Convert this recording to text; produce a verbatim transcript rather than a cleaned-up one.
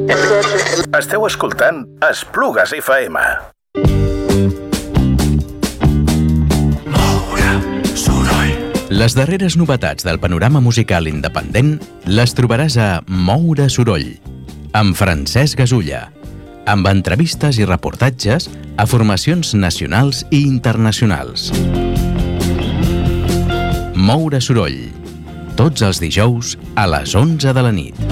Esteu escoltant Esplugues F M. Les darreres novetats del panorama musical independent les trobaràs a Moure Soroll, amb Francesc Gasulla, amb entrevistes i reportatges a formacions nacionals i internacionals. Moure Soroll, tots els dijous a les onze de la nit.